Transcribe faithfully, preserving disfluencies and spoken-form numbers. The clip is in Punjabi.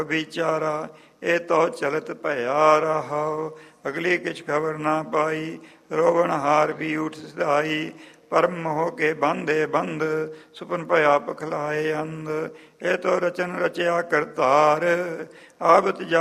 ਵਿਚਾਰਾ ਇਹ ਤੋ ਚਲਤ ਭਇਆ ਰਹਾਉ। ਅਗਲੀ ਕਿਛ ਖਬਰ ਨਾ ਪਾਈ, ਰੋਵਣ ਹਾਰ ਵੀ ਉਠ ਸਦਾਈ। ਪਰਮ ਹੋ ਕੇ ਬੰਦੇ ਬੰਦ, ਸੁਪਨ ਭਇਆ ਪਖਲਾਏ ਅੰਧ। ਇਹ ਤੋ ਰਚਨ ਰਚਿਆ ਕਰਤਾਰ, ਆਬਤ ਜਾ